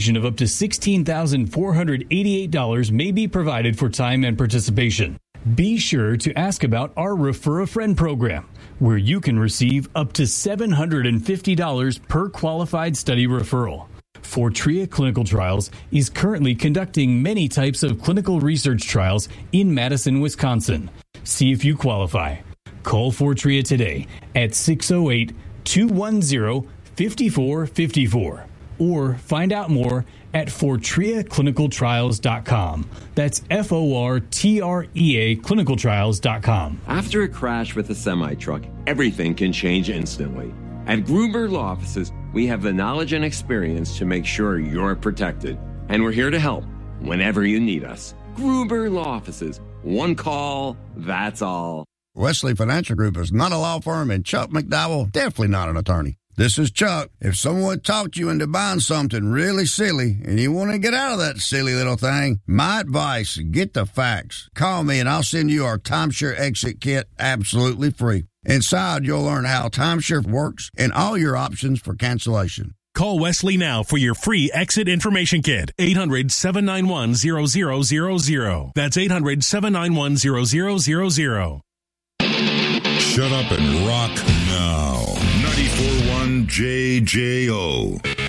of up to $16,488 may be provided for time and participation. Be sure to ask about our Refer a Friend program, where you can receive up to $750 per qualified study referral. Fortrea Clinical Trials is currently conducting many types of clinical research trials in Madison, Wisconsin. See if you qualify. Call Fortrea today at 608-210-5454 or find out more at FortreaClinicalTrials.com. That's FORTREA clinicaltrials.com. After a crash with a semi-truck, everything can change instantly. At Gruber Law Offices, we have the knowledge and experience to make sure you're protected. And we're here to help whenever you need us. Gruber Law Offices. One call, that's all. Wesley Financial Group is not a law firm, and Chuck McDowell, definitely not an attorney. This is Chuck. If someone talked you into buying something really silly and you want to get out of that silly little thing, my advice, get the facts. Call me and I'll send you our timeshare exit kit absolutely free. Inside, you'll learn how timeshare works and all your options for cancellation. Call Wesley now for your free exit information kit. 800-791-0000. That's 800-791-0000. Shut up and rock now. 94.1 JJO.